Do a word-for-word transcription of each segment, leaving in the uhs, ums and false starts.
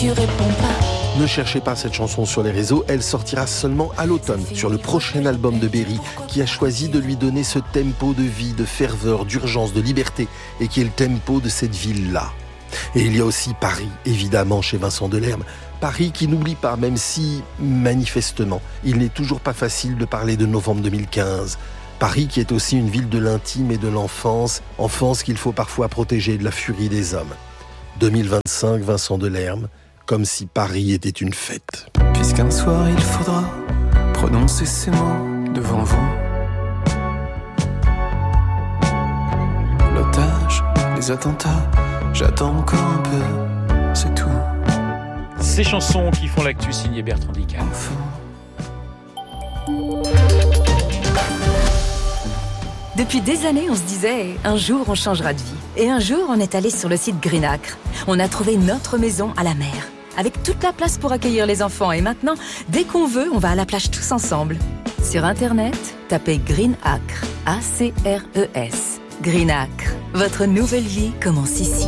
tu réponds pas. Ne cherchez pas cette chanson sur les réseaux, elle sortira seulement à l'automne, sur le prochain album de Berry, qui a choisi de lui donner ce tempo de vie, de ferveur, d'urgence, de liberté, et qui est le tempo de cette ville-là. Et il y a aussi Paris, évidemment, chez Vincent Delerme. Paris qui n'oublie pas, même si, manifestement, il n'est toujours pas facile de parler de novembre deux mille quinze. Paris qui est aussi une ville de l'intime et de l'enfance, enfance qu'il faut parfois protéger de la furie des hommes. deux mille vingt-cinq, Vincent Delerme, comme si Paris était une fête. Puisqu'un soir il faudra prononcer ces mots devant vous. L'otage, les attentats, j'attends encore un peu, c'est tout. Ces chansons qui font l'actu signé Bertrand Dical. Depuis des années, on se disait « un jour, on changera de vie ». Et un jour, on est allé sur le site Greenacre. On a trouvé notre maison à la mer, avec toute la place pour accueillir les enfants. Et maintenant, dès qu'on veut, on va à la plage tous ensemble. Sur Internet, tapez Greenacre, A C R E S. Greenacre, votre nouvelle vie commence ici.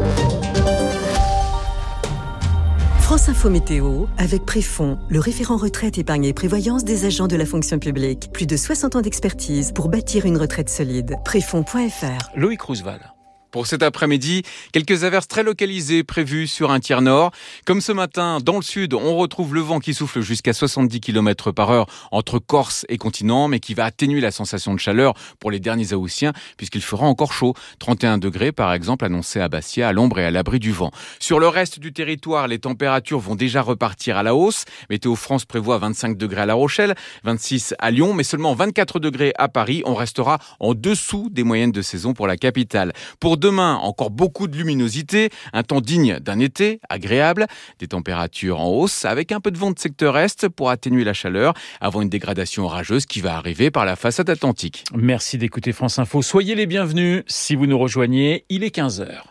France Info Météo, avec Préfond, le référent retraite, épargne et prévoyance des agents de la fonction publique. Plus de soixante ans d'expertise pour bâtir une retraite solide. Préfond point F R. Loïc Roosevelt. Pour cet après-midi, quelques averses très localisées prévues sur un tiers nord. Comme ce matin, dans le sud, on retrouve le vent qui souffle jusqu'à soixante-dix kilomètres par heure entre Corse et continent, mais qui va atténuer la sensation de chaleur pour les derniers Haussiens, puisqu'il fera encore chaud. trente et un degrés, par exemple, annoncé à Bastia, à l'ombre et à l'abri du vent. Sur le reste du territoire, les températures vont déjà repartir à la hausse. Météo France prévoit vingt-cinq degrés à La Rochelle, vingt-six à Lyon, mais seulement vingt-quatre degrés à Paris. On restera en dessous des moyennes de saison pour la capitale. Pour demain, encore beaucoup de luminosité, un temps digne d'un été, agréable, des températures en hausse avec un peu de vent de secteur est pour atténuer la chaleur avant une dégradation orageuse qui va arriver par la façade atlantique. Merci d'écouter France Info. Soyez les bienvenus si vous nous rejoignez. Il est quinze heures.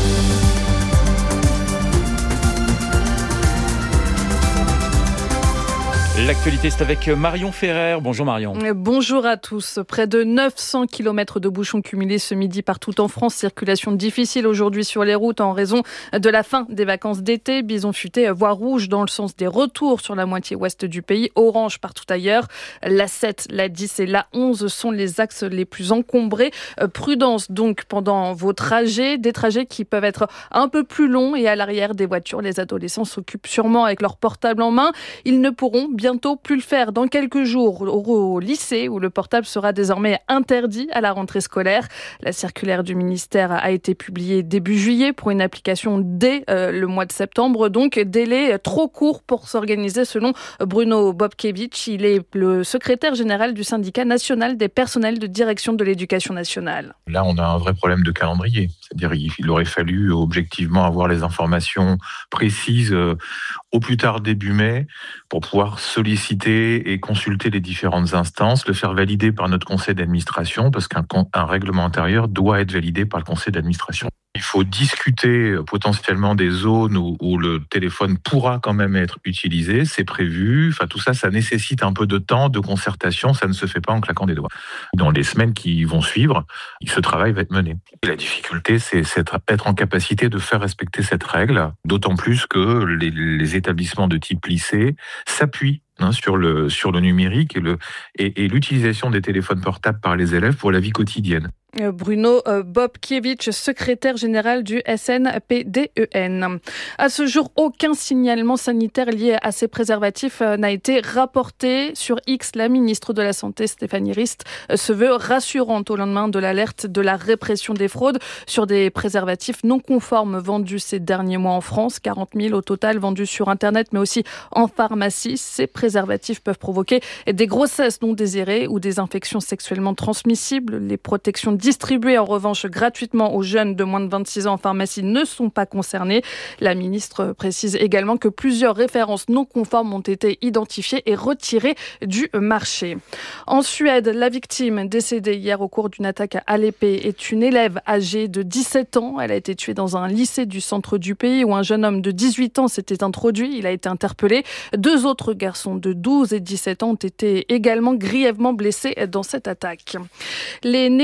L'actualité, c'est avec Marion Ferrer. Bonjour Marion. Bonjour à tous. Près de neuf cents kilomètres de bouchons cumulés ce midi partout en France. Circulation difficile aujourd'hui sur les routes en raison de la fin des vacances d'été. Bison futé, voie rouge dans le sens des retours sur la moitié ouest du pays. Orange partout ailleurs. La sept, la dix et la onze sont les axes les plus encombrés. Prudence donc pendant vos trajets. Des trajets qui peuvent être un peu plus longs et à l'arrière des voitures. Les adolescents s'occupent sûrement avec leur portable en main. Ils ne pourront bientôt plus le faire dans quelques jours au lycée où le portable sera désormais interdit à la rentrée scolaire. La circulaire du ministère a été publiée début juillet pour une application dès euh, le mois de septembre. Donc, délai trop court pour s'organiser selon Bruno Bobkiewicz. Il est le secrétaire général du syndicat national des personnels de direction de l'éducation nationale. Là, on a un vrai problème de calendrier. C'est-à-dire qu'il aurait fallu objectivement avoir les informations précises euh, au plus tard début mai pour pouvoir solliciter et consulter les différentes instances, le faire valider par notre conseil d'administration, parce qu'un un règlement intérieur doit être validé par le conseil d'administration. Il faut discuter potentiellement des zones où, où le téléphone pourra quand même être utilisé, c'est prévu. Enfin, tout ça, ça nécessite un peu de temps, de concertation, ça ne se fait pas en claquant des doigts. Dans les semaines qui vont suivre, ce travail va être mené. Et la difficulté, c'est, c'est être en capacité de faire respecter cette règle, d'autant plus que les, les établissements de type lycée s'appuient Hein, sur le sur le numérique et le et, et l'utilisation des téléphones portables par les élèves pour la vie quotidienne. Bruno Bobkiewicz, secrétaire général du S N P D E N. À ce jour, aucun signalement sanitaire lié à ces préservatifs n'a été rapporté. Sur X, la ministre de la Santé, Stéphanie Rist, se veut rassurante au lendemain de l'alerte de la répression des fraudes sur des préservatifs non conformes vendus ces derniers mois en France. quarante mille au total vendus sur Internet, mais aussi en pharmacie. Ces préservatifs peuvent provoquer des grossesses non désirées ou des infections sexuellement transmissibles. Les protections distribuées en revanche gratuitement aux jeunes de moins de vingt-six ans en pharmacie ne sont pas concernées. La ministre précise également que plusieurs références non conformes ont été identifiées et retirées du marché. En Suède, la victime décédée hier au cours d'une attaque à l'épée est une élève âgée de dix-sept ans. Elle a été tuée dans un lycée du centre du pays où un jeune homme de dix-huit ans s'était introduit. Il a été interpellé. Deux autres garçons de douze et dix-sept ans ont été également grièvement blessés dans cette attaque. Les négociations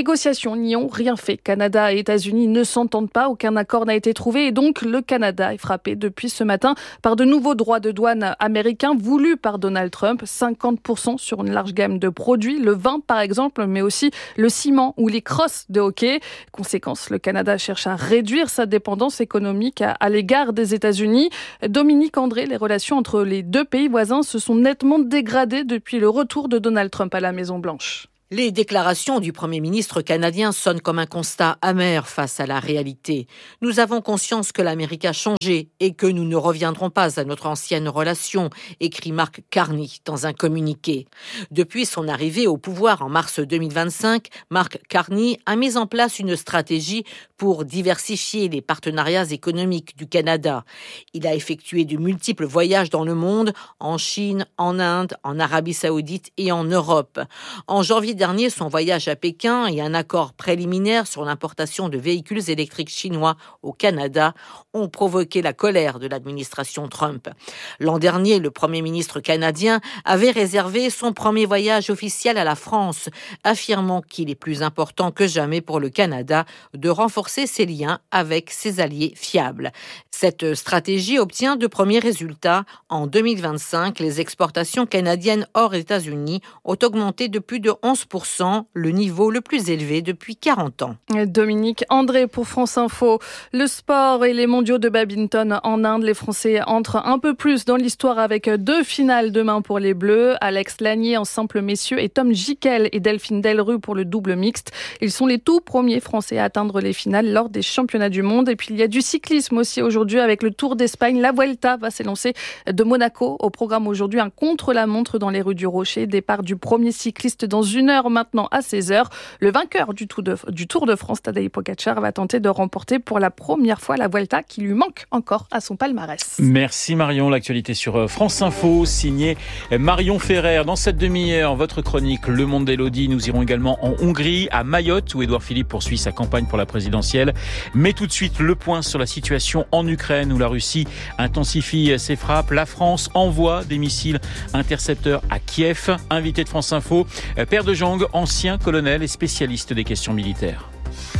négociations n'y ont rien fait. Canada et États-Unis ne s'entendent pas, aucun accord n'a été trouvé et donc le Canada est frappé depuis ce matin par de nouveaux droits de douane américains voulus par Donald Trump, cinquante pour cent sur une large gamme de produits, le vin par exemple, mais aussi le ciment ou les crosses de hockey. Conséquence, le Canada cherche à réduire sa dépendance économique à, à l'égard des États-Unis. Dominique André, les relations entre les deux pays voisins se sont nettement dégradées depuis le retour de Donald Trump à la Maison-Blanche. Les déclarations du Premier ministre canadien sonnent comme un constat amer face à la réalité. Nous avons conscience que l'Amérique a changé et que nous ne reviendrons pas à notre ancienne relation, écrit Mark Carney dans un communiqué. Depuis son arrivée au pouvoir en mars deux mille vingt-cinq, Mark Carney a mis en place une stratégie pour diversifier les partenariats économiques du Canada. Il a effectué de multiples voyages dans le monde, en Chine, en Inde, en Arabie Saoudite et en Europe. En janvier dernier, son voyage à Pékin et un accord préliminaire sur l'importation de véhicules électriques chinois au Canada ont provoqué la colère de l'administration Trump. L'an dernier, le Premier ministre canadien avait réservé son premier voyage officiel à la France, affirmant qu'il est plus important que jamais pour le Canada de renforcer ses liens avec ses alliés fiables. Cette stratégie obtient de premiers résultats. En deux mille vingt-cinq, les exportations canadiennes hors États-Unis ont augmenté de plus de onze pour cent, le niveau le plus élevé depuis quarante ans. Dominique André pour France Info. Le sport et les mondiaux de badminton en Inde, les Français entrent un peu plus dans l'histoire avec deux finales demain pour les Bleus. Alex Lanier en simple messieurs et Tom Gickel et Delphine Delrue pour le double mixte. Ils sont les tout premiers Français à atteindre les finales lors des championnats du monde. Et puis il y a du cyclisme aussi aujourd'hui avec le Tour d'Espagne. La Vuelta va s'élancer de Monaco. Au programme aujourd'hui, un contre-la-montre dans les rues du Rocher. Départ du premier cycliste dans une heure maintenant à seize heures. Le vainqueur du Tour de, du Tour de France, Tadej Pogačar, va tenter de remporter pour la première fois la Vuelta qui lui manque encore à son palmarès. Merci Marion. L'actualité sur France Info, signée Marion Ferrer. Dans cette demi-heure, votre chronique Le Monde d'Élodie. Nous irons également en Hongrie, à Mayotte, où Édouard Philippe poursuit sa campagne pour la présidentielle. Mais tout de suite, le point sur la situation en Ukraine, où la Russie intensifie ses frappes. La France envoie des missiles intercepteurs à Kiev. Invité de France Info, Père de Jong, ancien colonel et spécialiste des questions militaires.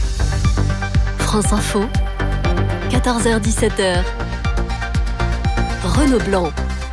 France Info, quatorze heures dix-sept heures. Renaud Blanc.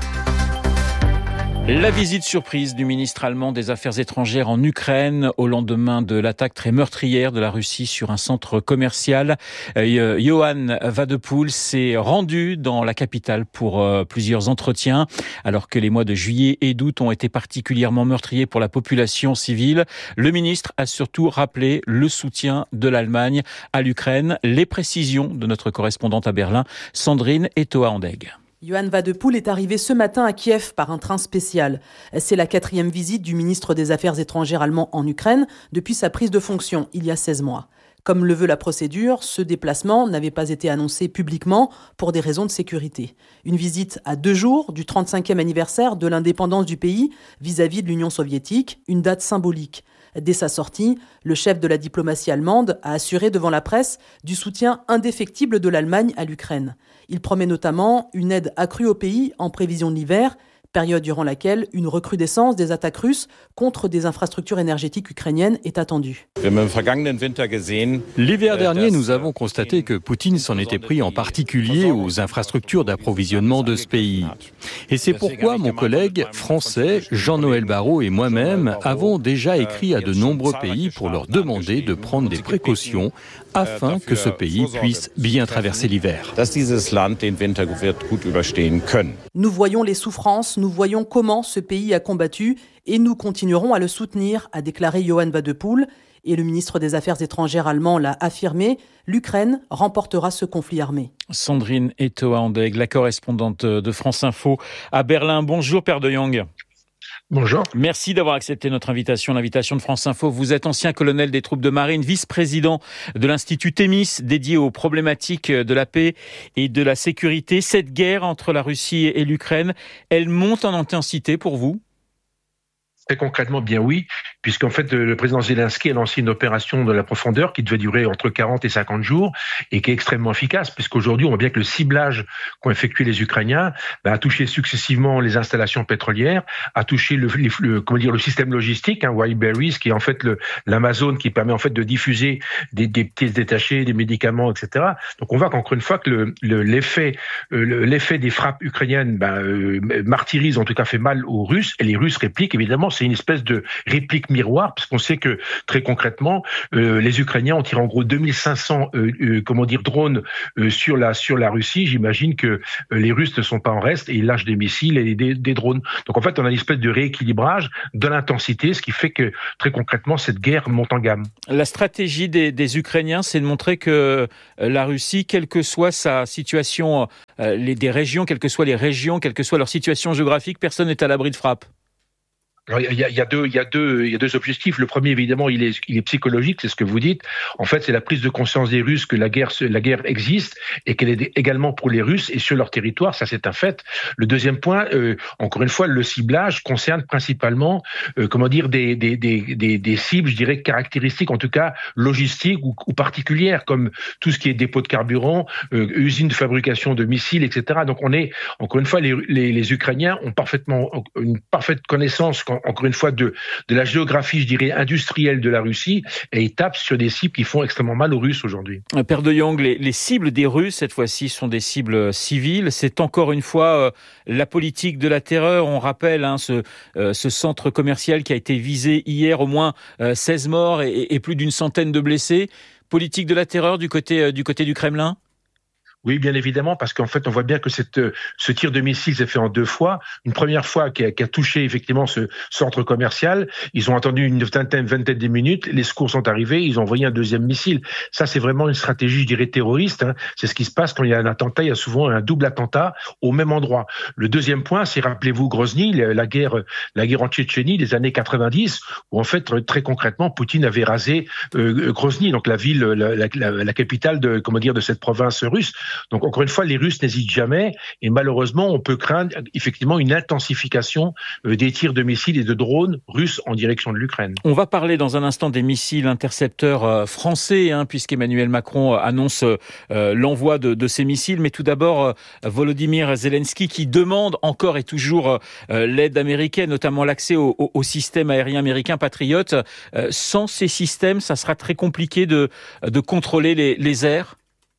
La visite surprise du ministre allemand des Affaires étrangères en Ukraine au lendemain de l'attaque très meurtrière de la Russie sur un centre commercial. Euh, Johann Wadepoul s'est rendu dans la capitale pour euh, plusieurs entretiens, alors que les mois de juillet et d'août ont été particulièrement meurtriers pour la population civile. Le ministre a surtout rappelé le soutien de l'Allemagne à l'Ukraine. Les précisions de notre correspondante à Berlin, Sandrine Etoa-Andeg. Johann Wadepoul est arrivé ce matin à Kiev par un train spécial. C'est la quatrième visite du ministre des Affaires étrangères allemand en Ukraine depuis sa prise de fonction il y a seize mois. Comme le veut la procédure, ce déplacement n'avait pas été annoncé publiquement pour des raisons de sécurité. Une visite à deux jours du trente-cinquième anniversaire de l'indépendance du pays vis-à-vis de l'Union soviétique, une date symbolique. Dès sa sortie, le chef de la diplomatie allemande a assuré devant la presse du soutien indéfectible de l'Allemagne à l'Ukraine. Il promet notamment une aide accrue au pays en prévision de l'hiver, période durant laquelle une recrudescence des attaques russes contre des infrastructures énergétiques ukrainiennes est attendue. L'hiver dernier, nous avons constaté que Poutine s'en était pris en particulier aux infrastructures d'approvisionnement de ce pays. Et c'est pourquoi mon collègue français, Jean-Noël Barrot et moi-même avons déjà écrit à de nombreux pays pour leur demander de prendre des précautions afin que ce pays puisse bien traverser l'hiver. Nous voyons les souffrances, nous voyons comment ce pays a combattu et nous continuerons à le soutenir, a déclaré Johann Wadepoul. Et le ministre des Affaires étrangères allemand l'a affirmé, l'Ukraine remportera ce conflit armé. Sandrine Etoa-Andeg, la correspondante de France Info à Berlin. Bonjour Père de Jong. Bonjour. Merci d'avoir accepté notre invitation, l'invitation de France Info. Vous êtes ancien colonel des troupes de marine, vice-président de l'Institut Thémis, dédié aux problématiques de la paix et de la sécurité. Cette guerre entre la Russie et l'Ukraine, elle monte en intensité pour vous ? Très concrètement, bien oui, puisqu'en fait, le président Zelensky a lancé une opération de la profondeur qui devait durer entre quarante et cinquante jours et qui est extrêmement efficace, puisqu'aujourd'hui, on voit bien que le ciblage qu'ont effectué les Ukrainiens bah, a touché successivement les installations pétrolières, a touché le, le, le, comment dire, le système logistique, hein, Wildberries, qui est en fait le, l'Amazon qui permet en fait de diffuser des, des pièces détachées, des médicaments, et cetera. Donc on voit qu'encore une fois que le, le, l'effet, euh, l'effet des frappes ukrainiennes bah, euh, martyrise, en tout cas fait mal aux Russes, et les Russes répliquent. Évidemment, c'est une espèce de réplique miroir, puisqu'on sait que très concrètement, euh, les Ukrainiens ont tiré en gros deux mille cinq cents euh, euh, comment dire drones euh, sur la sur la Russie. J'imagine que euh, les Russes ne sont pas en reste et ils lâchent des missiles et des, des drones. Donc en fait, on a une espèce de rééquilibrage de l'intensité, ce qui fait que très concrètement, cette guerre monte en gamme. La stratégie des, des Ukrainiens, c'est de montrer que la Russie, quelle que soit sa situation, euh, les, des régions, quelles que soient les régions, quelle que soit leur situation géographique, personne n'est à l'abri de frappe. Alors, il y a, il y a deux, il y a deux, il y a deux objectifs. Le premier, évidemment, il est, il est psychologique, c'est ce que vous dites. En fait, c'est la prise de conscience des Russes que la guerre, la guerre existe et qu'elle est également pour les Russes et sur leur territoire. Ça, c'est un fait. Le deuxième point, euh, encore une fois, le ciblage concerne principalement, euh, comment dire, des, des, des, des, des cibles, je dirais, caractéristiques, en tout cas logistiques ou, ou particulières, comme tout ce qui est dépôt de carburant, euh, usines de fabrication de missiles, et cetera. Donc, on est, encore une fois, les, les, les Ukrainiens ont parfaitement une parfaite connaissance encore une fois, de, de la géographie, je dirais, industrielle de la Russie, et ils tapent sur des cibles qui font extrêmement mal aux Russes aujourd'hui. Père de Jong, les, les cibles des Russes, cette fois-ci, sont des cibles civiles. C'est encore une fois euh, la politique de la terreur. On rappelle hein, ce, euh, ce centre commercial qui a été visé hier, au moins euh, seize morts et, et plus d'une centaine de blessés. Politique de la terreur du côté, euh, du côté du Kremlin ? Oui, bien évidemment, parce qu'en fait, on voit bien que cette, ce tir de missile s'est fait en deux fois. Une première fois qui a, qui a touché effectivement ce centre commercial. Ils ont attendu une vingtaine, vingtaine de minutes. Les secours sont arrivés. Ils ont envoyé un deuxième missile. Ça, c'est vraiment une stratégie, je dirais, terroriste. Hein. C'est ce qui se passe quand il y a un attentat. Il y a souvent un double attentat au même endroit. Le deuxième point, c'est, rappelez-vous, Grozny, la guerre, la guerre en Tchétchénie des années quatre-vingt-dix, où en fait, très concrètement, Poutine avait rasé euh, Grozny, donc la ville, la, la, la, la capitale de, comment dire, de cette province russe. Donc, encore une fois, les Russes n'hésitent jamais et malheureusement, on peut craindre effectivement une intensification des tirs de missiles et de drones russes en direction de l'Ukraine. On va parler dans un instant des missiles intercepteurs français, hein, puisqu'Emmanuel Macron annonce euh, l'envoi de, de ces missiles. Mais tout d'abord, euh, Volodymyr Zelensky qui demande encore et toujours euh, l'aide américaine, notamment l'accès au, au, au système aérien américain Patriot. Euh, sans ces systèmes, ça sera très compliqué de, de contrôler les, les airs.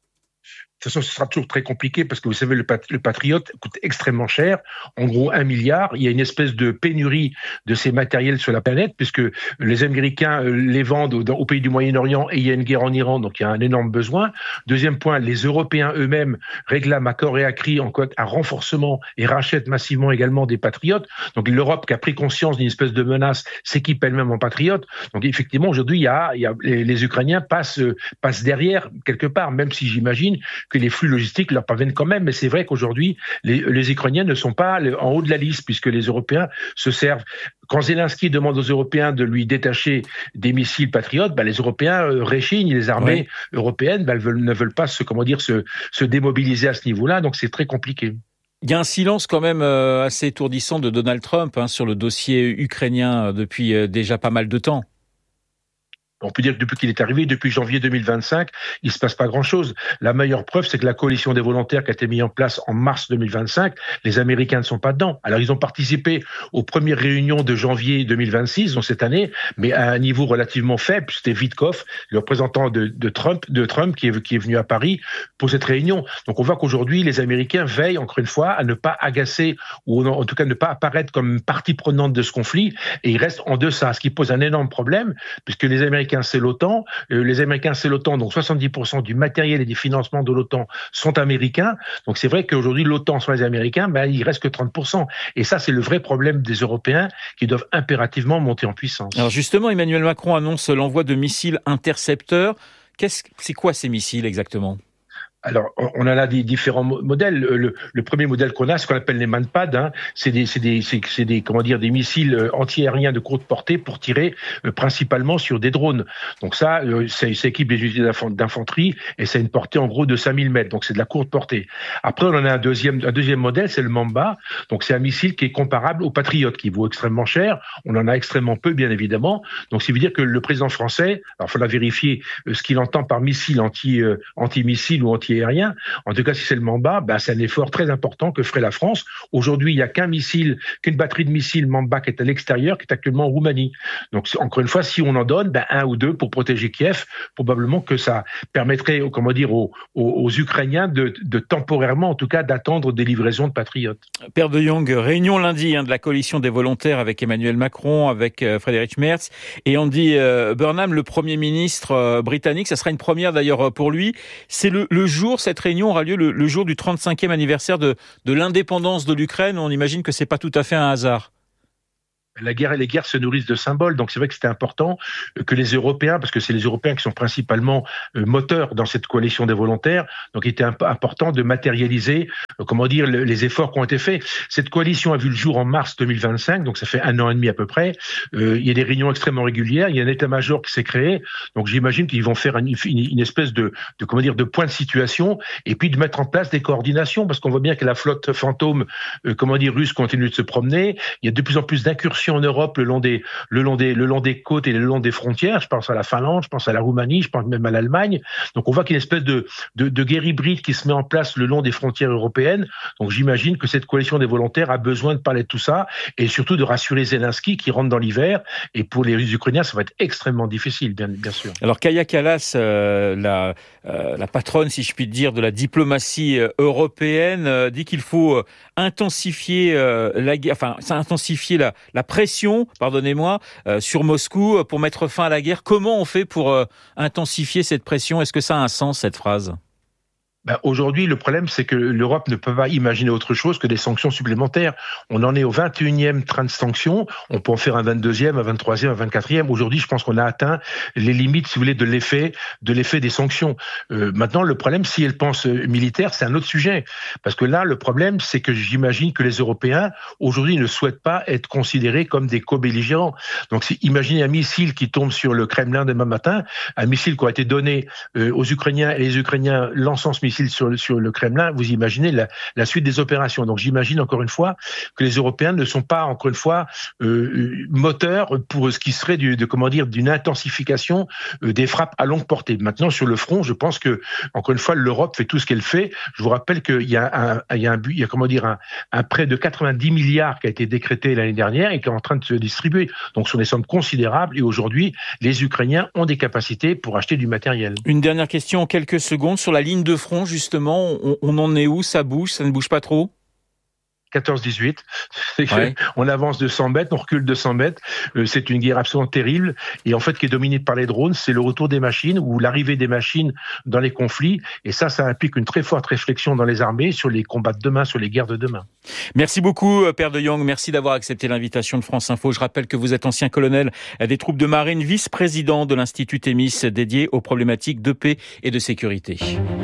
De toute façon, ce sera toujours très compliqué parce que vous savez, le, pat- le Patriot coûte extrêmement cher, en gros un milliard. Il y a une espèce de pénurie de ces matériels sur la planète puisque les Américains les vendent au, au pays du Moyen-Orient et il y a une guerre en Iran, donc il y a un énorme besoin. Deuxième point, les Européens eux-mêmes réclament à corps et à cri en un renforcement et rachètent massivement également des patriotes. Donc l'Europe qui a pris conscience d'une espèce de menace s'équipe elle-même en patriotes. Donc effectivement, aujourd'hui, il y a, il y a les, les Ukrainiens passent, passent derrière quelque part, même si j'imagine que les flux logistiques leur parviennent quand même. Mais c'est vrai qu'aujourd'hui, les, les Ukrainiens ne sont pas en haut de la liste puisque les Européens se servent. Quand Zelensky demande aux Européens de lui détacher des missiles patriotes, bah, les Européens euh, réchignent. Les armées oui. européennes bah, elles veulent, ne veulent pas se, comment dire, se, se démobiliser à ce niveau-là. Donc c'est très compliqué. Il y a un silence quand même euh, assez étourdissant de Donald Trump hein, sur le dossier ukrainien depuis euh, déjà pas mal de temps. On peut dire que depuis qu'il est arrivé, depuis janvier deux mille vingt-cinq, il se passe pas grand-chose. La meilleure preuve, c'est que la coalition des volontaires qui a été mise en place en mars deux mille vingt-cinq, les Américains ne sont pas dedans. Alors, ils ont participé aux premières réunions de janvier deux mille vingt-six, donc cette année, mais à un niveau relativement faible. C'était Witkoff, le représentant de, de Trump, de Trump qui est, qui est venu à Paris pour cette réunion. Donc, on voit qu'aujourd'hui, les Américains veillent, encore une fois, à ne pas agacer ou en tout cas ne pas apparaître comme partie prenante de ce conflit et ils restent en deçà, ce qui pose un énorme problème puisque les Américains c'est l'OTAN. Les Américains, c'est l'OTAN. Donc, soixante-dix pour cent du matériel et des financements de l'OTAN sont américains. Donc, c'est vrai qu'aujourd'hui, l'OTAN sont les Américains, mais il reste que trente pour cent. Et ça, c'est le vrai problème des Européens qui doivent impérativement monter en puissance. Alors, justement, Emmanuel Macron annonce l'envoi de missiles intercepteurs. Qu'est-ce, c'est quoi ces missiles exactement ? Alors, on en a des différents modèles. Le, le premier modèle qu'on a, ce qu'on appelle les Manpad, hein, c'est des, c'est des, c'est, c'est des, comment dire, des missiles anti-aériens de courte portée pour tirer euh, principalement sur des drones. Donc ça, euh, ça, ça équipe les unités d'infanterie et ça a une portée en gros de cinq mille mètres. Donc c'est de la courte portée. Après, on en a un deuxième, un deuxième modèle, c'est le Mamba. Donc c'est un missile qui est comparable au Patriot, qui vaut extrêmement cher. On en a extrêmement peu, bien évidemment. Donc ça veut dire que le président français, alors il faudra vérifier euh, ce qu'il entend par missile anti, euh, anti-missile ou anti aérien. En tout cas, si c'est le Mamba, ben, c'est un effort très important que ferait la France. Aujourd'hui, il n'y a qu'un missile, qu'une batterie de missiles Mamba qui est à l'extérieur, qui est actuellement en Roumanie. Donc, encore une fois, si on en donne ben, un ou deux pour protéger Kiev, probablement que ça permettrait, comment dire, aux, aux, aux Ukrainiens de, de temporairement, en tout cas, d'attendre des livraisons de patriotes. Père de Jong, réunion lundi hein, de la coalition des volontaires avec Emmanuel Macron, avec euh, Friedrich Merz et Andy euh, Burnham, le Premier ministre euh, britannique. Ça sera une première d'ailleurs pour lui. C'est le, le jour cette réunion aura lieu le, le jour du trente-cinquième anniversaire de, de l'indépendance de l'Ukraine. On imagine que c'est pas tout à fait un hasard. La guerre et les guerres se nourrissent de symboles, donc c'est vrai que c'était important que les Européens, parce que c'est les Européens qui sont principalement moteurs dans cette coalition des volontaires, donc il était important de matérialiser, comment dire, les efforts qui ont été faits. Cette coalition a vu le jour en mars deux mille vingt-cinq, donc ça fait un an et demi à peu près. Euh, il y a des réunions extrêmement régulières, il y a un état-major qui s'est créé, donc j'imagine qu'ils vont faire une, une, une espèce de, de, comment dire, de point de situation, et puis de mettre en place des coordinations, parce qu'on voit bien que la flotte fantôme, euh, comment dire, russe continue de se promener. Il y a de plus en plus d'incursions en Europe le long des le long des le long des côtes et le long des frontières. Je pense à la Finlande, je pense à la Roumanie, je pense même à l'Allemagne. Donc on voit qu'il y a une espèce de de, de guerre hybride qui se met en place le long des frontières européennes. Donc j'imagine que cette coalition des volontaires a besoin de parler de tout ça et surtout de rassurer Zelensky qui rentre dans l'hiver. Et pour les Ukrainiens, ça va être extrêmement difficile, bien bien sûr. Alors Kaja Kallas, euh, la euh, la patronne, si je puis dire, de la diplomatie euh, européenne, euh, dit qu'il faut euh, intensifier euh, la guerre, enfin intensifier la la pression, pardonnez-moi, euh, sur Moscou pour mettre fin à la guerre. Comment on fait pour euh, intensifier cette pression ? Est-ce que ça a un sens, cette phrase ? Ben aujourd'hui, le problème, c'est que l'Europe ne peut pas imaginer autre chose que des sanctions supplémentaires. On en est au vingt et unième train de sanctions. On peut en faire un vingt-deuxième, un vingt-troisième, un vingt-quatrième. Aujourd'hui, je pense qu'on a atteint les limites, si vous voulez, de l'effet, de l'effet des sanctions. Euh, maintenant, le problème, si elle pense militaire, c'est un autre sujet. Parce que là, le problème, c'est que j'imagine que les Européens, aujourd'hui, ne souhaitent pas être considérés comme des co-belligérants. Donc, si, imaginez un missile qui tombe sur le Kremlin demain matin, un missile qui a été donné euh, aux Ukrainiens et les Ukrainiens lançant ce missile Sur le, sur le Kremlin, vous imaginez la, la suite des opérations. Donc j'imagine encore une fois que les Européens ne sont pas encore une fois euh, moteurs pour ce qui serait du, de comment dire d'une intensification euh, des frappes à longue portée. Maintenant sur le front, je pense que encore une fois l'Europe fait tout ce qu'elle fait. Je vous rappelle qu'il y a un, il y a un but, il y a comment dire un, un prêt de quatre-vingt-dix milliards qui a été décrété l'année dernière et qui est en train de se distribuer. Donc ce sont des sommes considérables et aujourd'hui les Ukrainiens ont des capacités pour acheter du matériel. Une dernière question en quelques secondes sur la ligne de front. Justement, on, on en est où ? Ça bouge ? Ça ne bouge pas trop ? quatorze dix-huit. Ouais. On avance de cent mètres, on recule de cent mètres. C'est une guerre absolument terrible et en fait qui est dominée par les drones. C'est le retour des machines ou l'arrivée des machines dans les conflits. Et ça, ça implique une très forte réflexion dans les armées sur les combats de demain, sur les guerres de demain. Merci beaucoup, Père de Jong. Merci d'avoir accepté l'invitation de France Info. Je rappelle que vous êtes ancien colonel des troupes de marine, vice-président de l'Institut Thémis dédié aux problématiques de paix et de sécurité.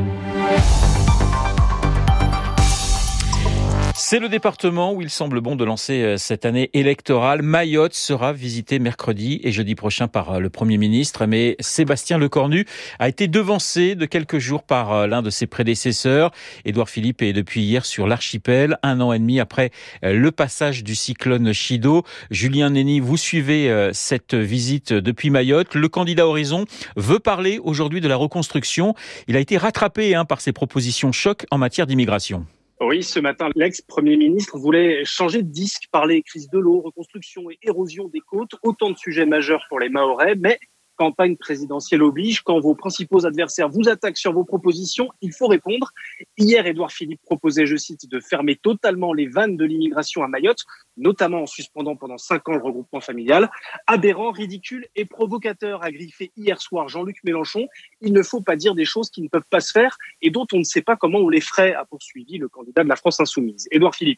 C'est le département où il semble bon de lancer cette année électorale. Mayotte sera visité mercredi et jeudi prochain par le Premier ministre. Mais Sébastien Lecornu a été devancé de quelques jours par l'un de ses prédécesseurs. Édouard Philippe est depuis hier sur l'archipel, un an et demi après le passage du cyclone Chido. Julien Néni, vous suivez cette visite depuis Mayotte. Le candidat Horizon veut parler aujourd'hui de la reconstruction. Il a été rattrapé hein, par ses propositions choc en matière d'immigration. Oui, ce matin, l'ex-premier ministre voulait changer de disque, parler crise de l'eau, reconstruction et érosion des côtes, autant de sujets majeurs pour les Mahorais, mais campagne présidentielle oblige, quand vos principaux adversaires vous attaquent sur vos propositions, il faut répondre. Hier, Édouard Philippe proposait, je cite, de fermer totalement les vannes de l'immigration à Mayotte, notamment en suspendant pendant cinq ans le regroupement familial. Aberrant, ridicule et provocateur, a griffé hier soir Jean-Luc Mélenchon. Il ne faut pas dire des choses qui ne peuvent pas se faire et dont on ne sait pas comment on les ferait, a poursuivi le candidat de la France Insoumise. Édouard Philippe,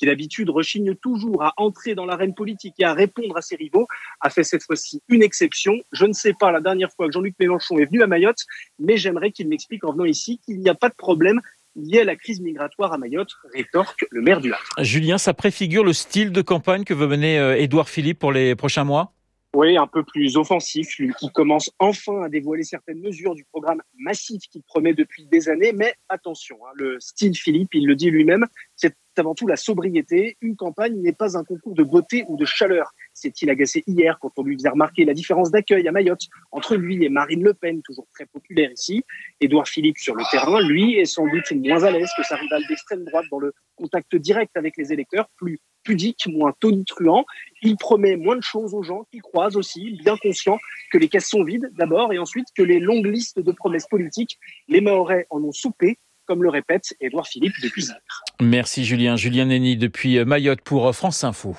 qui d'habitude rechigne toujours à entrer dans l'arène politique et à répondre à ses rivaux, a fait cette fois-ci une exception. Je ne sais pas la dernière fois que Jean-Luc Mélenchon est venu à Mayotte, mais j'aimerais qu'il m'explique en venant ici qu'il n'y a pas de problème lié à la crise migratoire à Mayotte, rétorque le maire du Havre. Julien, ça préfigure le style de campagne que veut mener Édouard Philippe pour les prochains mois ? Oui, un peu plus offensif, lui qui commence enfin à dévoiler certaines mesures du programme massif qu'il promet depuis des années. Mais attention, hein, le style Philippe, il le dit lui-même, c'est avant tout la sobriété. Une campagne n'est pas un concours de beauté ou de chaleur. S'est-il agacé hier quand on lui faisait remarquer la différence d'accueil à Mayotte entre lui et Marine Le Pen, toujours très populaire ici. Édouard Philippe sur le terrain, lui, est sans doute moins à l'aise que sa rivale d'extrême droite dans le contact direct avec les électeurs, plus pudique, moins tonitruant. Il promet moins de choses aux gens qu'il croise aussi, bien conscient que les caisses sont vides d'abord et ensuite que les longues listes de promesses politiques, les Mahorais en ont soupé, comme le répète Édouard Philippe depuis hier. Merci Julien. Julien Nenny depuis Mayotte pour France Info.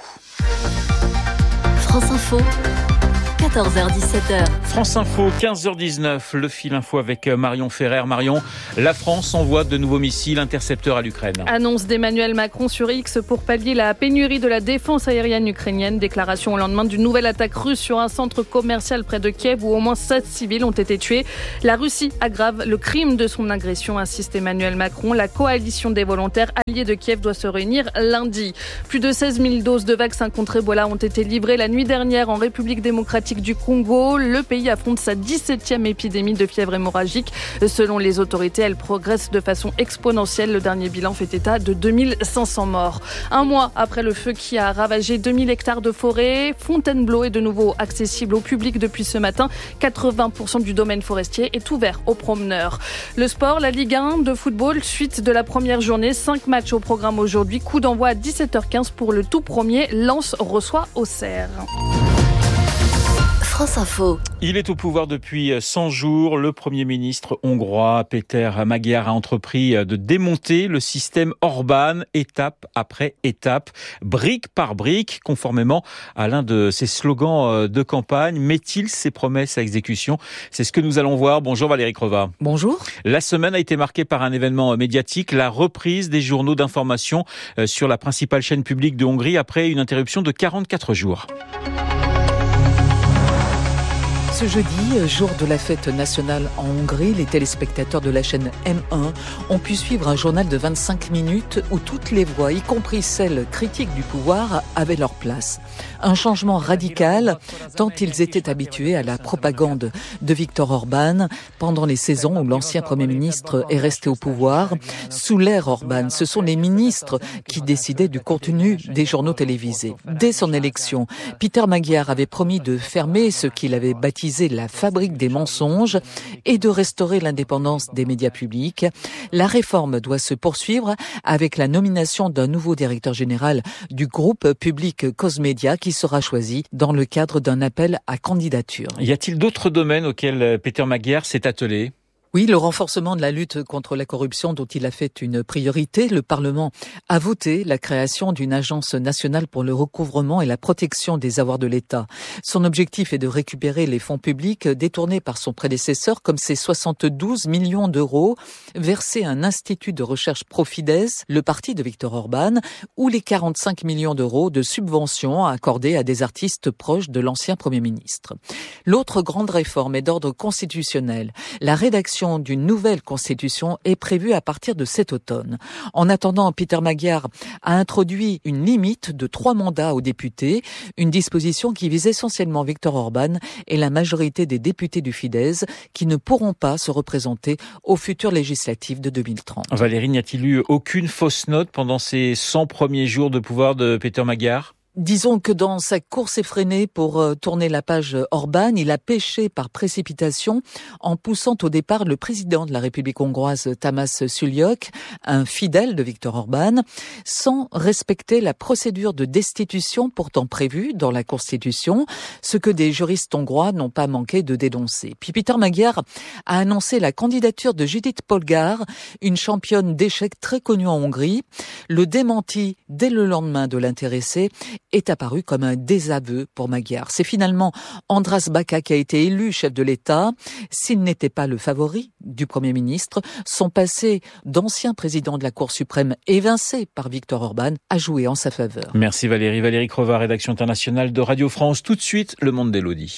France Info, quatorze heures dix-sept heures. France Info, quinze heures dix-neuf, le fil info avec Marion Ferrer. Marion, la France envoie de nouveaux missiles intercepteurs à l'Ukraine. Annonce d'Emmanuel Macron sur X pour pallier la pénurie de la défense aérienne ukrainienne. Déclaration au lendemain d'une nouvelle attaque russe sur un centre commercial près de Kiev où au moins sept civils ont été tués. La Russie aggrave le crime de son agression, insiste Emmanuel Macron. La coalition des volontaires alliés de Kiev doit se réunir lundi. Plus de seize mille doses de vaccins contre Ebola ont été livrées la nuit dernière en République démocratique du Congo. Le pays affronte sa dix-septième épidémie de fièvre hémorragique. Selon les autorités, elle progresse de façon exponentielle. Le dernier bilan fait état de deux mille cinq cents morts. Un mois après le feu qui a ravagé deux mille hectares de forêt, Fontainebleau est de nouveau accessible au public depuis ce matin. quatre-vingts pour cent du domaine forestier est ouvert aux promeneurs. Le sport, la Ligue un de football, suite de la première journée. Cinq matchs au programme aujourd'hui. Coup d'envoi à dix-sept heures quinze pour le tout premier. Lens reçoit Auxerre. France Info. Il est au pouvoir depuis cent jours. Le Premier ministre hongrois, Péter Magyar, a entrepris de démonter le système Orban, étape après étape, brique par brique, conformément à l'un de ses slogans de campagne. Met-il ses promesses à exécution ? C'est ce que nous allons voir. Bonjour Valérie Crova. Bonjour. La semaine a été marquée par un événement médiatique, la reprise des journaux d'information sur la principale chaîne publique de Hongrie après une interruption de quarante-quatre jours. Ce jeudi, jour de la fête nationale en Hongrie, les téléspectateurs de la chaîne M un ont pu suivre un journal de vingt-cinq minutes où toutes les voix, y compris celles critiques du pouvoir, avaient leur place. Un changement radical, tant ils étaient habitués à la propagande de Viktor Orban pendant les saisons où l'ancien Premier ministre est resté au pouvoir. Sous l'ère Orban, ce sont les ministres qui décidaient du contenu des journaux télévisés. Dès son élection, Péter Magyar avait promis de fermer ce qu'il avait baptisé la fabrique des mensonges et de restaurer l'indépendance des médias publics. La réforme doit se poursuivre avec la nomination d'un nouveau directeur général du groupe public Cosmedia qui sera choisi dans le cadre d'un appel à candidature. Y a-t-il d'autres domaines auxquels Péter Magyar s'est attelé ? Oui, le renforcement de la lutte contre la corruption dont il a fait une priorité. Le Parlement a voté la création d'une agence nationale pour le recouvrement et la protection des avoirs de l'État. Son objectif est de récupérer les fonds publics détournés par son prédécesseur, comme ces soixante-douze millions d'euros versés à un institut de recherche Profides, le parti de Viktor Orban, ou les quarante-cinq millions d'euros de subventions accordées à des artistes proches de l'ancien Premier ministre. L'autre grande réforme est d'ordre constitutionnel. La rédaction d'une nouvelle constitution est prévue à partir de cet automne. En attendant, Péter Magyar a introduit une limite de trois mandats aux députés, une disposition qui vise essentiellement Viktor Orban et la majorité des députés du Fidesz qui ne pourront pas se représenter aux futures législatives de deux mille trente. Valérie, n'y a-t-il eu aucune fausse note pendant ces cent premiers jours de pouvoir de Péter Magyar ? Disons que dans sa course effrénée pour euh, tourner la page Orban, il a péché par précipitation en poussant au départ le président de la République hongroise, Tamás Sullyok, un fidèle de Viktor Orban, sans respecter la procédure de destitution pourtant prévue dans la Constitution, ce que des juristes hongrois n'ont pas manqué de dénoncer. Puis Péter Magyar a annoncé la candidature de Judith Polgár, une championne d'échecs très connue en Hongrie, le démenti dès le lendemain de l'intéressé est apparu comme un désaveu pour Magyar. C'est finalement András Baka qui a été élu chef de l'État. S'il n'était pas le favori du Premier ministre, son passé d'ancien président de la Cour suprême évincé par Viktor Orban a joué en sa faveur. Merci Valérie. Valérie Crova, rédaction internationale de Radio France. Tout de suite, le monde d'Élodie.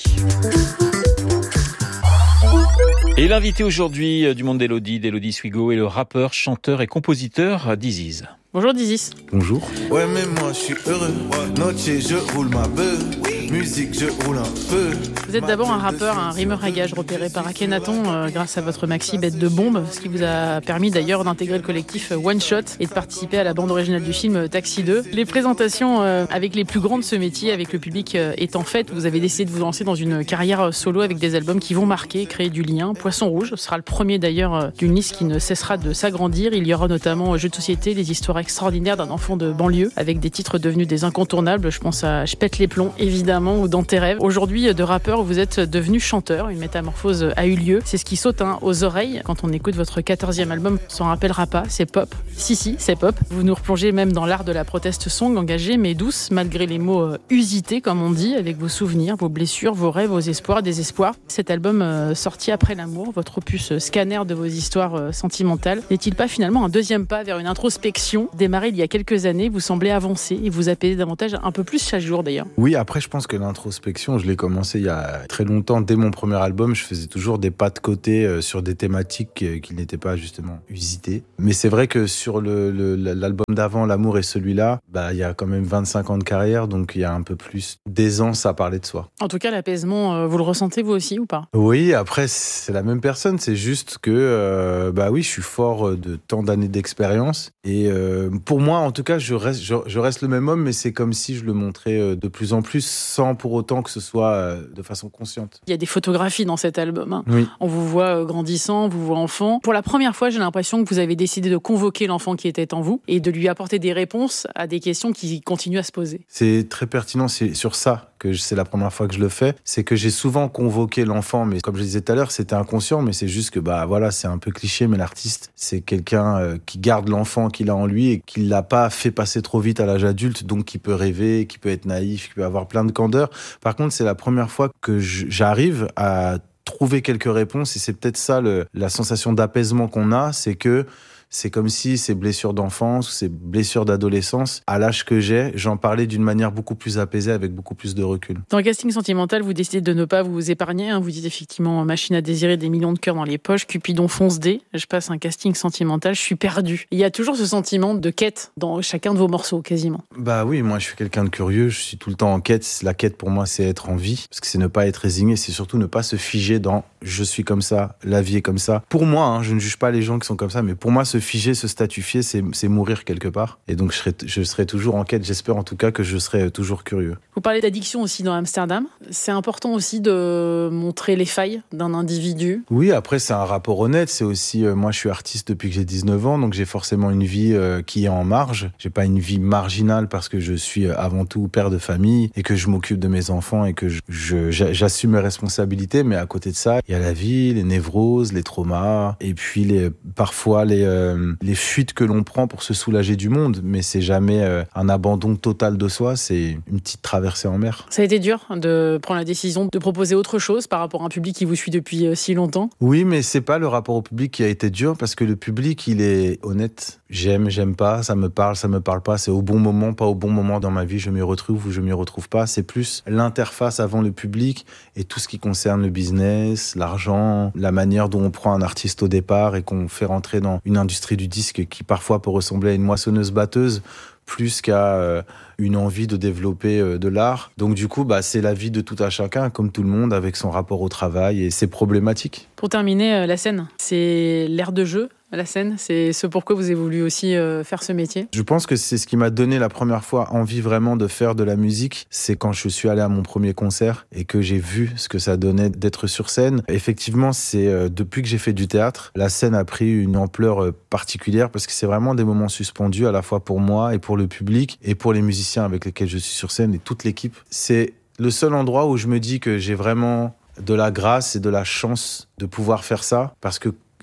Et l'invité aujourd'hui du monde d'Élodie, d'Élodie Swigo, est le rappeur, chanteur et compositeur Diziz. Bonjour Diziz. Bonjour. Ouais mais moi je suis heureux, noche je roule ma beuh, musique je roule un peu. Vous êtes d'abord un rappeur, un rimeur à gages repéré par Akhenaton euh, grâce à votre maxi Bête de bombe, ce qui vous a permis d'ailleurs d'intégrer le collectif One Shot et de participer à la bande originale du film Taxi deux. Les présentations euh, avec les plus grands de ce métier, avec le public euh, étant faites, vous avez décidé de vous lancer dans une carrière solo avec des albums qui vont marquer, créer du lien. Poisson Rouge sera le premier d'ailleurs euh, d'une liste qui ne cessera de s'agrandir. Il y aura notamment Jeux de société, des histoires extraordinaires d'un enfant de banlieue, avec des titres devenus des incontournables. Je pense à Je pète les plombs, évidemment, ou Dans tes rêves. Aujourd'hui, de rappeur, vous êtes devenu chanteur. Une métamorphose a eu lieu. C'est ce qui saute hein, aux oreilles quand on écoute votre quatorzième album. On s'en rappellera pas, c'est pop. Si, si, c'est pop. Vous nous replongez même dans l'art de la protest song, engagée mais douce, malgré les mots euh, usités, comme on dit, avec vos souvenirs, vos blessures, vos rêves, vos espoirs, désespoirs. Cet album euh, sorti après l'amour, votre opus euh, scanner de vos histoires euh, sentimentales, n'est-il pas finalement un deuxième pas vers une introspection démarrée il y a quelques années? Vous semblez avancer et vous apaiser davantage, un peu plus chaque jour d'ailleurs. Oui, après je pense que l'introspection, je l'ai commencé il y a très longtemps. Dès mon premier album, je faisais toujours des pas de côté euh, sur des thématiques euh, qui n'étaient pas justement usitées. Mais c'est vrai que sur le, le, l'album d'avant, L'amour et celui-là, bah, il y a quand même vingt-cinq ans de carrière, donc il y a un peu plus d'aisance à parler de soi. En tout cas, l'apaisement, euh, vous le ressentez vous aussi ou pas? Oui, après c'est la même personne, c'est juste que euh, bah oui, je suis fort de tant d'années d'expérience et euh, pour moi, en tout cas, je reste, je, je reste le même homme, mais c'est comme si je le montrais de plus en plus sans pour autant que ce soit de façon consciente. Il y a des photographies dans cet album. Hein. Oui. On vous voit grandissant, on vous voit enfant. Pour la première fois, j'ai l'impression que vous avez décidé de convoquer l'enfant qui était en vous et de lui apporter des réponses à des questions qui continuent à se poser. C'est très pertinent, c'est sur ça que c'est la première fois que je le fais. C'est que j'ai souvent convoqué l'enfant, mais comme je disais tout à l'heure, c'était inconscient, mais c'est juste que bah voilà, c'est un peu cliché, mais l'artiste, c'est quelqu'un euh, qui garde l'enfant qu'il a en lui et qui l'a pas fait passer trop vite à l'âge adulte, donc qui peut rêver, qui peut être naïf, qui peut avoir plein de candeur. Par contre, c'est la première fois que j'arrive à trouver quelques réponses et c'est peut-être ça le, la sensation d'apaisement qu'on a, c'est que c'est comme si ces blessures d'enfance ou ces blessures d'adolescence, à l'âge que j'ai, j'en parlais d'une manière beaucoup plus apaisée, avec beaucoup plus de recul. Dans le casting sentimental, vous décidez de ne pas vous épargner. Hein. Vous dites effectivement machine à désirer, des millions de cœurs dans les poches, Cupidon fonce dé. Je passe un casting sentimental, je suis perdu. Il y a toujours ce sentiment de quête dans chacun de vos morceaux, quasiment. Bah oui, moi je suis quelqu'un de curieux, je suis tout le temps en quête. La quête pour moi, c'est être en vie, parce que c'est ne pas être résigné, c'est surtout ne pas se figer dans je suis comme ça, la vie est comme ça. Pour moi, hein, je ne juge pas les gens qui sont comme ça, mais pour moi, se figer, se statufier, c'est, c'est mourir quelque part. Et donc, je serai, je serai toujours en quête. J'espère en tout cas que je serai toujours curieux. Vous parlez d'addiction aussi dans Amsterdam. C'est important aussi de montrer les failles d'un individu. Oui, après, c'est un rapport honnête. C'est aussi, euh, moi, je suis artiste depuis que j'ai dix-neuf ans, donc j'ai forcément une vie euh, qui est en marge. J'ai pas une vie marginale parce que je suis avant tout père de famille et que je m'occupe de mes enfants et que je, je, j'assume mes responsabilités. Mais à côté de ça, il y a la vie, les névroses, les traumas et puis les, parfois les, euh, les fuites que l'on prend pour se soulager du monde, mais c'est jamais euh, un abandon total de soi, c'est une petite traversée en mer. Ça a été dur de prendre la décision de proposer autre chose par rapport à un public qui vous suit depuis euh, si longtemps? Oui, mais c'est pas le rapport au public qui a été dur, parce que le public, il est honnête. J'aime, j'aime pas, ça me parle, ça me parle pas, c'est au bon moment, pas au bon moment dans ma vie, je m'y retrouve ou je m'y retrouve pas. C'est plus l'interface avant le public et tout ce qui concerne le business, l'argent, la manière dont on prend un artiste au départ et qu'on fait rentrer dans une industrie du disque qui parfois peut ressembler à une moissonneuse-batteuse plus qu'à euh, une envie de développer euh, de l'art. Donc du coup, bah, c'est la vie de tout à chacun, comme tout le monde, avec son rapport au travail et ses problématiques. Pour terminer, euh, la scène, c'est l'air de jeu, la scène, c'est ce pourquoi vous avez voulu aussi euh, faire ce métier? Je pense que c'est ce qui m'a donné la première fois envie vraiment de faire de la musique. C'est quand je suis allé à mon premier concert et que j'ai vu ce que ça donnait d'être sur scène. Effectivement, c'est euh, depuis que j'ai fait du théâtre, la scène a pris une ampleur euh, particulière parce que c'est vraiment des moments suspendus à la fois pour moi et pour le public et pour les musiciens avec lesquels je suis sur scène et toute l'équipe. C'est le seul endroit où je me dis que j'ai vraiment de la grâce et de la chance de pouvoir faire ça parce que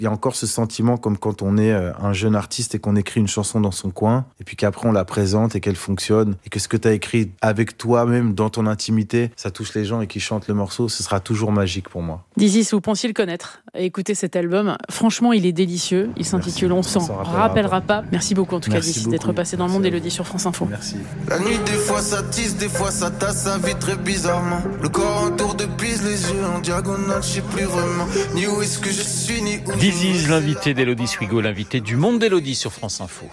il y a encore ce sentiment comme quand on est un jeune artiste et qu'on écrit une chanson dans son coin, et puis qu'après on la présente et qu'elle fonctionne, et que ce que tu as écrit avec toi-même dans ton intimité, ça touche les gens et qu'ils chantent le morceau, ce sera toujours magique pour moi. Dizzy, vous pensiez le connaître. Écoutez cet album, franchement il est délicieux, il s'intitule On s'en rappellera pas. Merci beaucoup en tout Merci cas Dizzy d'être passé dans le Monde Élodie sur France Info. Merci. La nuit des fois ça tisse, des fois ça tasse sa vie très bizarrement. Le corps en tour de pise, les yeux en diagonale, je sais plus vraiment ni où est-ce que je suis ni où. Dizzy, l'invité d'Élodie Swigo, l'invité du Monde d'Élodie sur France Info.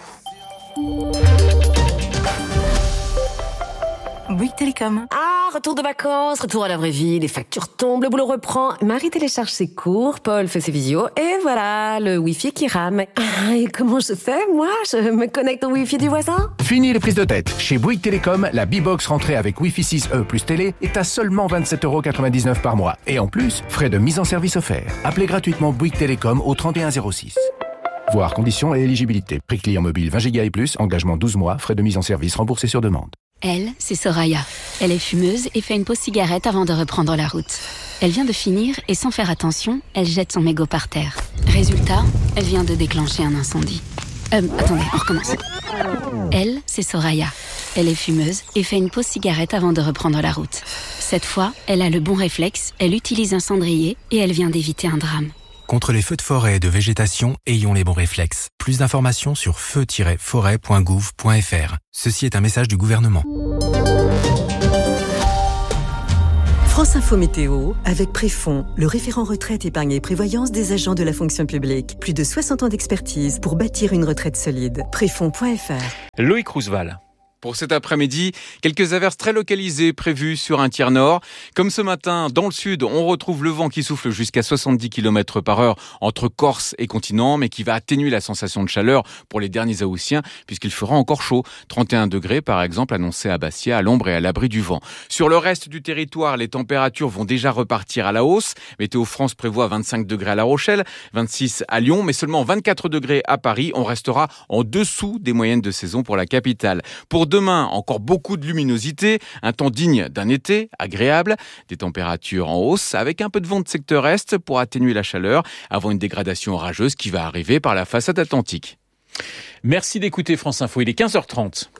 Bouygues Télécom. Ah, retour de vacances, retour à la vraie vie, les factures tombent, le boulot reprend. Marie télécharge ses cours, Paul fait ses visios, et voilà, le Wi-Fi qui rame. Ah, et comment je fais, moi? Je me connecte au Wi-Fi du voisin? Fini les prises de tête. Chez Bouygues Télécom, la B-Box rentrée avec Wi-Fi six E plus télé est à seulement vingt-sept euros quatre-vingt-dix-neuf par mois. Et en plus, frais de mise en service offerts. Appelez gratuitement Bouygues Télécom au trente et un zéro six. Voir conditions et éligibilité. Prix client mobile vingt gigas et plus, engagement douze mois, frais de mise en service remboursés sur demande. Elle, c'est Soraya. Elle est fumeuse et fait une pause cigarette avant de reprendre la route. Elle vient de finir et sans faire attention, elle jette son mégot par terre. Résultat, elle vient de déclencher un incendie. Euh, attendez, on recommence. Elle, c'est Soraya. Elle est fumeuse et fait une pause cigarette avant de reprendre la route. Cette fois, elle a le bon réflexe, elle utilise un cendrier et elle vient d'éviter un drame. Contre les feux de forêt et de végétation, ayons les bons réflexes. Plus d'informations sur feu tiret forêt point gouv point f r. Ceci est un message du gouvernement. France Info Météo, avec Préfond, le référent retraite, épargne et prévoyance des agents de la fonction publique. Plus de soixante ans d'expertise pour bâtir une retraite solide. Préfond point f r. Loïc Roosevelt. Pour cet après-midi, quelques averses très localisées prévues sur un tiers nord. Comme ce matin, dans le sud, on retrouve le vent qui souffle jusqu'à soixante-dix kilomètres par heure entre Corse et continent, mais qui va atténuer la sensation de chaleur pour les derniers Haussiens, puisqu'il fera encore chaud. trente et un degrés, par exemple, annoncé à Bastia, à l'ombre et à l'abri du vent. Sur le reste du territoire, les températures vont déjà repartir à la hausse. Météo France prévoit vingt-cinq degrés à La Rochelle, vingt-six à Lyon, mais seulement vingt-quatre degrés à Paris. On restera en dessous des moyennes de saison pour la capitale. Pour demain, encore beaucoup de luminosité, un temps digne d'un été, agréable, des températures en hausse avec un peu de vent de secteur est pour atténuer la chaleur avant une dégradation orageuse qui va arriver par la façade atlantique. Merci d'écouter France Info, il est quinze heures trente.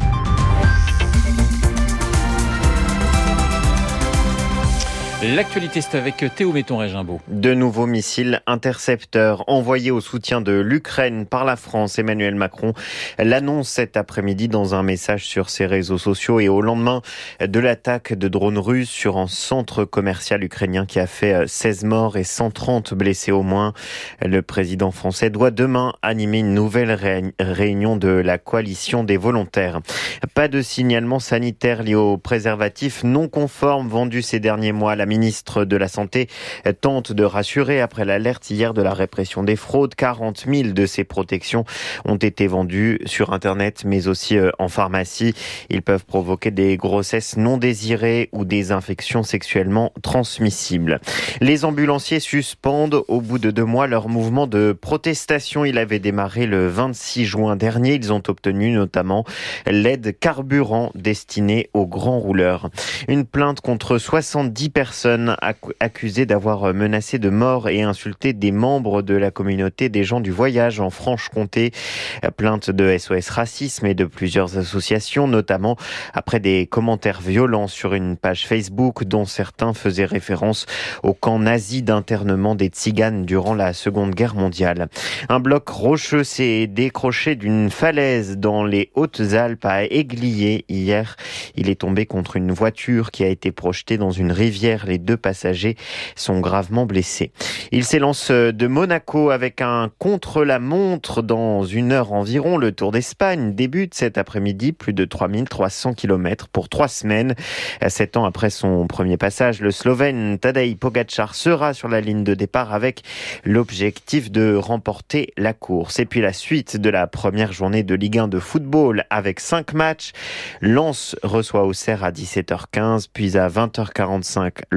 L'actualité, c'est avec Théo Metton-Régimbaud. De nouveaux missiles intercepteurs envoyés au soutien de l'Ukraine par la France. Emmanuel Macron l'annonce cet après-midi dans un message sur ses réseaux sociaux et au lendemain de l'attaque de drones russes sur un centre commercial ukrainien qui a fait seize morts et cent trente blessés au moins. Le président français doit demain animer une nouvelle ré- réunion de la coalition des volontaires. Pas de signalement sanitaire lié aux préservatifs non conformes vendus ces derniers mois. La ministre de la Santé tente de rassurer après l'alerte hier de la répression des fraudes. quarante mille de ces protections ont été vendues sur Internet, mais aussi en pharmacie. Ils peuvent provoquer des grossesses non désirées ou des infections sexuellement transmissibles. Les ambulanciers suspendent au bout de deux mois leur mouvement de protestation. Il avait démarré le vingt-six juin dernier. Ils ont obtenu notamment l'aide carburant destinée aux grands rouleurs. Une plainte contre soixante-dix personnes accusées d'avoir menacé de mort et insulté des membres de la communauté des gens du voyage en Franche-Comté. Plainte de S O S Racisme et de plusieurs associations, notamment après des commentaires violents sur une page Facebook dont certains faisaient référence au camp nazi d'internement des Tziganes durant la Seconde Guerre mondiale. Un bloc rocheux s'est décroché d'une falaise dans les Hautes-Alpes à Aiglier hier. Il est tombé contre une voiture qui a été projetée dans une rivière. Les deux passagers sont gravement blessés. Il s'élance de Monaco avec un contre-la-montre dans une heure environ. Le Tour d'Espagne débute cet après-midi, plus de trois mille trois cents kilomètres pour trois semaines. Sept ans après son premier passage, le Slovène Tadej Pogačar sera sur la ligne de départ avec l'objectif de remporter la course. Et puis la suite de la première journée de Ligue un de football avec cinq matchs. Lens reçoit Auxerre à dix-sept heures quinze, puis à vingt heures quarante-cinq,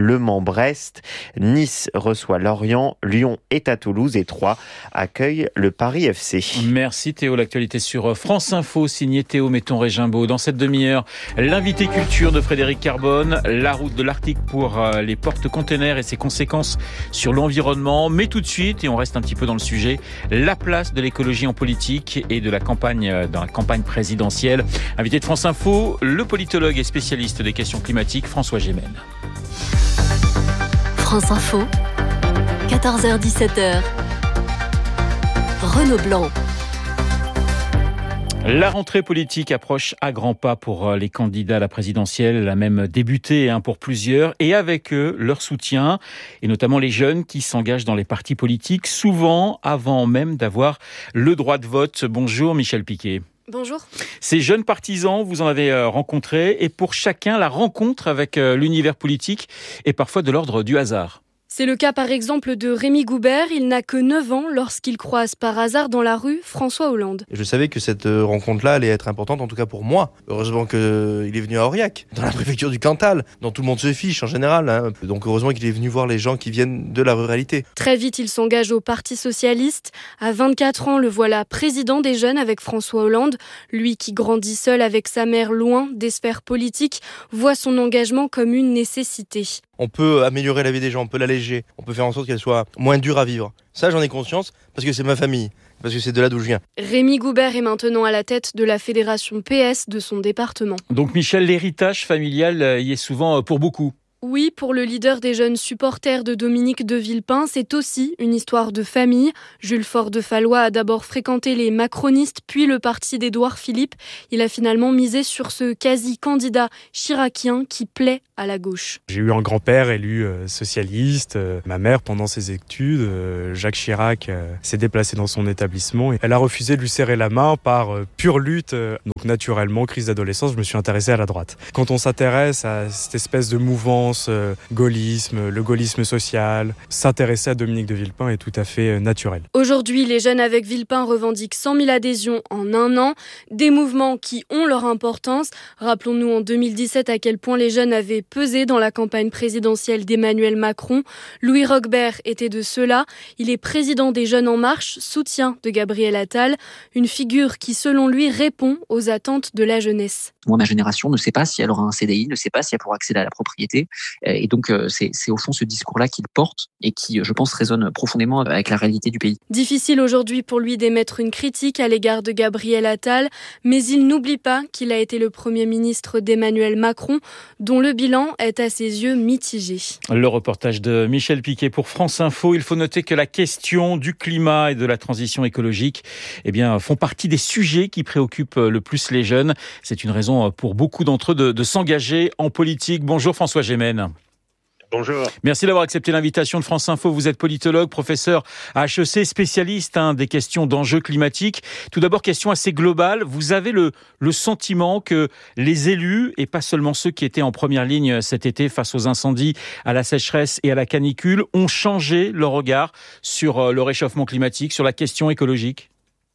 Le Mans-Brest. Nice reçoit Lorient. Lyon est à Toulouse et Troyes accueille le Paris F C. Merci Théo. L'actualité sur France Info, signé Théo Metton-Régimbaud. Dans cette demi-heure, l'invité culture de Frédéric Carbone, la route de l'Arctique pour les porte-containers et ses conséquences sur l'environnement. Mais tout de suite, et on reste un petit peu dans le sujet, la place de l'écologie en politique et de la campagne, dans la campagne présidentielle. Invité de France Info, le politologue et spécialiste des questions climatiques, François Gémen. France Info, quatorze heures dix-sept heures. Renaud Blanc. La rentrée politique approche à grands pas pour les candidats à la présidentielle. Elle a même débuté hein, pour plusieurs et avec eux, leur soutien et notamment les jeunes qui s'engagent dans les partis politiques, souvent avant même d'avoir le droit de vote. Bonjour Michel Piquet. Bonjour. Ces jeunes partisans, vous en avez rencontré et pour chacun, la rencontre avec l'univers politique est parfois de l'ordre du hasard. C'est le cas par exemple de Rémi Goubert. Il n'a que neuf ans lorsqu'il croise par hasard dans la rue François Hollande. Je savais que cette rencontre-là allait être importante, en tout cas pour moi. Heureusement qu'il est venu à Aurillac, dans la préfecture du Cantal, dont tout le monde se fiche en général. Hein. Donc heureusement qu'il est venu voir les gens qui viennent de la ruralité. Très vite, il s'engage au Parti socialiste. À vingt-quatre ans, le voilà président des jeunes avec François Hollande. Lui qui grandit seul avec sa mère loin des sphères politiques, voit son engagement comme une nécessité. On peut améliorer la vie des gens, on peut l'alléger, on peut faire en sorte qu'elle soit moins dure à vivre. Ça, j'en ai conscience parce que c'est ma famille, parce que c'est de là d'où je viens. Rémi Goubert est maintenant à la tête de la fédération P S de son département. Donc Michel, l'héritage familial y est souvent pour beaucoup. Oui, pour le leader des jeunes supporters de Dominique de Villepin, c'est aussi une histoire de famille. Jules Faure de Fallois a d'abord fréquenté les macronistes, puis le parti d'Édouard Philippe. Il a finalement misé sur ce quasi-candidat chiracien qui plaît à la gauche. J'ai eu un grand-père élu euh, socialiste. Euh, ma mère, pendant ses études, euh, Jacques Chirac, euh, s'est déplacée dans son établissement. Et elle a refusé de lui serrer la main par euh, pure lutte. Euh, donc naturellement, crise d'adolescence, je me suis intéressé à la droite. Quand on s'intéresse à cette espèce de mouvance, Euh, gaullisme, le gaullisme social, s'intéresser à Dominique de Villepin est tout à fait euh, naturel. Aujourd'hui, les jeunes avec Villepin revendiquent cent mille adhésions en un an, des mouvements qui ont leur importance. Rappelons-nous en deux mille dix-sept à quel point les jeunes avaient pesé dans la campagne présidentielle d'Emmanuel Macron. Louis Roquebert était de ceux-là. Il est président des Jeunes en Marche, soutien de Gabriel Attal, une figure qui, selon lui, répond aux attentes de la jeunesse. Moi, ma génération ne sait pas si elle aura un C D I, ne sait pas si elle pourra accéder à la propriété. Et donc, c'est, c'est au fond ce discours-là qu'il porte et qui, je pense, résonne profondément avec la réalité du pays. Difficile aujourd'hui pour lui d'émettre une critique à l'égard de Gabriel Attal, mais il n'oublie pas qu'il a été le Premier ministre d'Emmanuel Macron, dont le bilan est à ses yeux mitigé. Le reportage de Michel Piquet pour France Info. Il faut noter que la question du climat et de la transition écologique eh bien, font partie des sujets qui préoccupent le plus les jeunes. C'est une raison pour beaucoup d'entre eux de, de s'engager en politique. Bonjour François Gémen. Bonjour. Merci d'avoir accepté l'invitation de France Info. Vous êtes politologue, professeur à H E C, spécialiste hein, des questions d'enjeux climatiques. Tout d'abord, question assez globale. Vous avez le, le sentiment que les élus, et pas seulement ceux qui étaient en première ligne cet été face aux incendies, à la sécheresse et à la canicule, ont changé leur regard sur le réchauffement climatique, sur la question écologique ?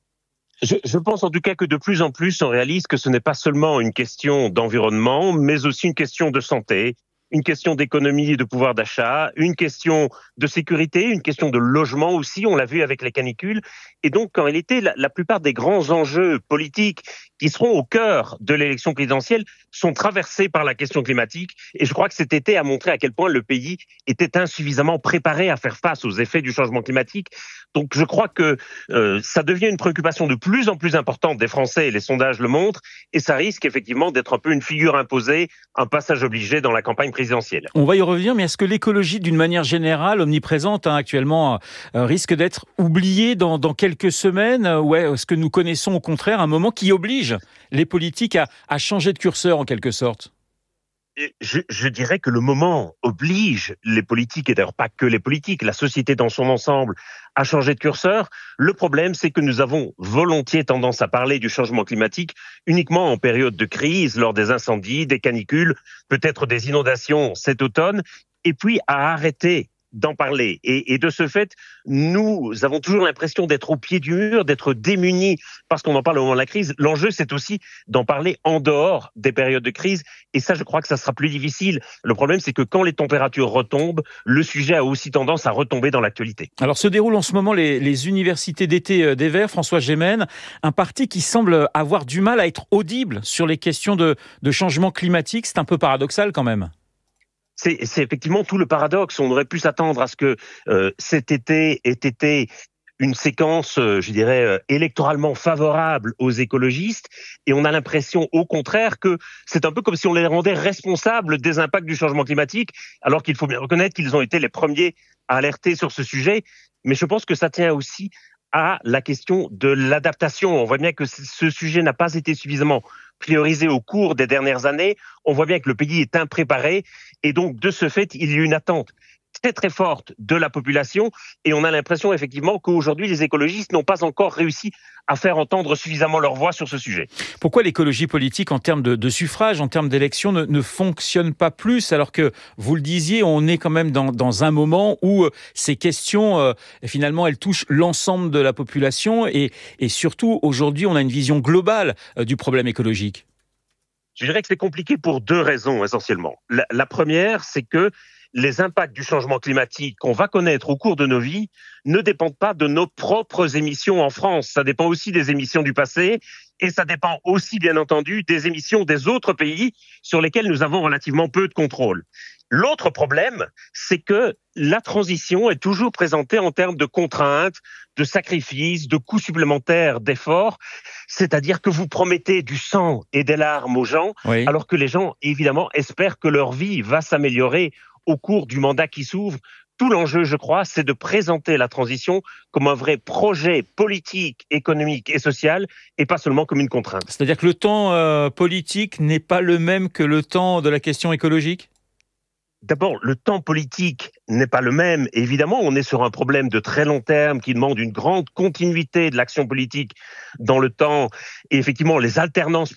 Je, je pense en tout cas que de plus en plus, on réalise que ce n'est pas seulement une question d'environnement, mais aussi une question de santé, une question d'économie et de pouvoir d'achat, une question de sécurité, une question de logement aussi, on l'a vu avec les canicules. Et donc, en réalité, la, la plupart des grands enjeux politiques qui seront au cœur de l'élection présidentielle sont traversés par la question climatique. Et je crois que cet été a montré à quel point le pays était insuffisamment préparé à faire face aux effets du changement climatique. Donc, je crois que euh, ça devient une préoccupation de plus en plus importante des Français, et les sondages le montrent, et ça risque effectivement d'être un peu une figure imposée, un passage obligé dans la campagne présidentielle. On va y revenir, mais est-ce que l'écologie, d'une manière générale, omniprésente hein, actuellement, euh, risque d'être oubliée dans, dans quelques semaines, ou est-ce que nous connaissons au contraire un moment qui oblige les politiques à, à changer de curseur en quelque sorte ? Je, je dirais que le moment oblige les politiques, et d'ailleurs pas que les politiques, la société dans son ensemble, à changer de curseur. Le problème, c'est que nous avons volontiers tendance à parler du changement climatique uniquement en période de crise, lors des incendies, des canicules, peut-être des inondations cet automne, et puis à arrêter d'en parler. Et, et de ce fait, nous avons toujours l'impression d'être au pied du mur, d'être démunis parce qu'on en parle au moment de la crise. L'enjeu, c'est aussi d'en parler en dehors des périodes de crise. Et ça, je crois que ça sera plus difficile. Le problème, c'est que quand les températures retombent, le sujet a aussi tendance à retomber dans l'actualité. Alors, se déroulent en ce moment les, les universités d'été des Verts. François Gémen, un parti qui semble avoir du mal à être audible sur les questions de, de changement climatique. C'est un peu paradoxal quand même. C'est, c'est effectivement tout le paradoxe. On aurait pu s'attendre à ce que euh, cet été ait été une séquence, euh, je dirais, euh, électoralement favorable aux écologistes. Et on a l'impression, au contraire, que c'est un peu comme si on les rendait responsables des impacts du changement climatique, alors qu'il faut bien reconnaître qu'ils ont été les premiers à alerter sur ce sujet. Mais je pense que ça tient aussi à la question de l'adaptation. On voit bien que ce sujet n'a pas été suffisamment priorisé au cours des dernières années. On voit bien que le pays est impréparé et donc de ce fait, il y a une attente très très forte de la population et on a l'impression effectivement qu'aujourd'hui les écologistes n'ont pas encore réussi à faire entendre suffisamment leur voix sur ce sujet. Pourquoi l'écologie politique en termes de, de suffrage, en termes d'élection ne, ne fonctionne pas plus alors que, vous le disiez, on est quand même dans, dans un moment où euh, ces questions, euh, finalement, elles touchent l'ensemble de la population et, et surtout aujourd'hui on a une vision globale euh, du problème écologique. Je dirais que c'est compliqué pour deux raisons essentiellement. La, la première, c'est que les impacts du changement climatique qu'on va connaître au cours de nos vies ne dépendent pas de nos propres émissions en France. Ça dépend aussi des émissions du passé et ça dépend aussi, bien entendu, des émissions des autres pays sur lesquels nous avons relativement peu de contrôle. L'autre problème, c'est que la transition est toujours présentée en termes de contraintes, de sacrifices, de coûts supplémentaires, d'efforts. C'est-à-dire que vous promettez du sang et des larmes aux gens, oui. alors que les gens, évidemment, espèrent que leur vie va s'améliorer au cours du mandat qui s'ouvre. Tout l'enjeu, je crois, c'est de présenter la transition comme un vrai projet politique, économique et social, et pas seulement comme une contrainte. C'est-à-dire que le temps euh, politique n'est pas le même que le temps de la question écologique ? D'abord, le temps politique n'est pas le même. Évidemment, on est sur un problème de très long terme qui demande une grande continuité de l'action politique dans le temps. Et effectivement, les alternances